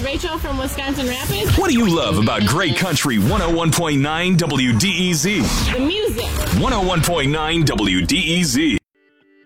is Rachel from Wisconsin Rapids. What do you love about Great Country 101.9 WDEZ? The music. 101.9 WDEZ.